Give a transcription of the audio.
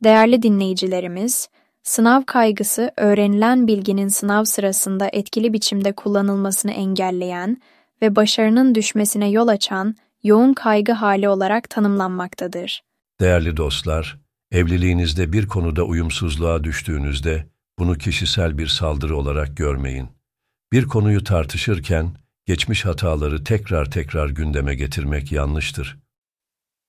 Değerli dinleyicilerimiz, sınav kaygısı öğrenilen bilginin sınav sırasında etkili biçimde kullanılmasını engelleyen ve başarının düşmesine yol açan yoğun kaygı hali olarak tanımlanmaktadır. Değerli dostlar, evliliğinizde bir konuda uyumsuzluğa düştüğünüzde bunu kişisel bir saldırı olarak görmeyin. Bir konuyu tartışırken geçmiş hataları tekrar gündeme getirmek yanlıştır.